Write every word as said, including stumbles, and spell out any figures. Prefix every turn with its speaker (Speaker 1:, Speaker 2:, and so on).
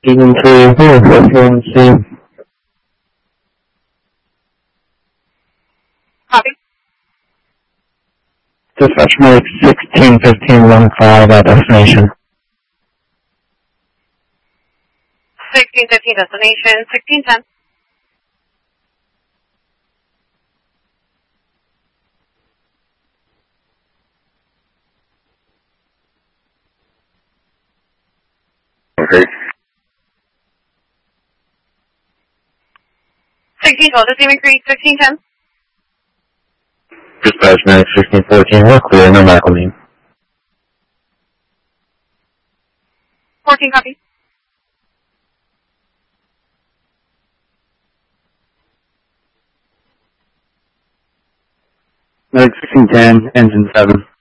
Speaker 1: Even three, four, four, four, C.
Speaker 2: Copy.
Speaker 1: Dispatch mode sixteen fifteen one five at destination.
Speaker 2: sixteen fifteen destination, sixteen ten.
Speaker 1: Okay.
Speaker 2: sixteen twelve, Demon Creek, sixteen ten.
Speaker 1: Dispatch mode sixteen fourteen, we're clear, no McElmeen.
Speaker 2: fourteen copy.
Speaker 1: Mode sixteen ten, engine seven.